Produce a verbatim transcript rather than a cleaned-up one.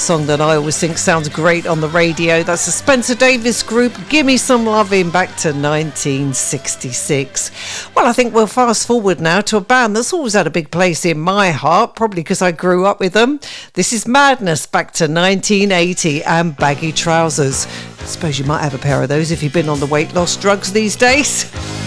song that I always think sounds great on the radio. That's the Spencer Davis Group, Gimme Some Lovin', back to nineteen sixty-six. Well, I think we'll fast forward now to a band that's always had a big place in my heart, probably because I grew up with them. This is Madness, back to nineteen eighty, and Baggy Trousers. I suppose you might have a pair of those if you've been on the weight loss drugs these days.